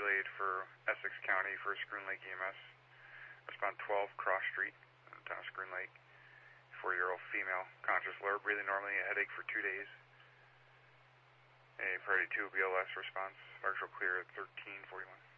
mutual aid for Essex County for Scroon Lake EMS. Respond 12 Cross Street, town of Scroon Lake. 4-year-old female, conscious, lower breathing normally, a headache for 2 days. A priority 2 BLS response, partial clear at 13:41.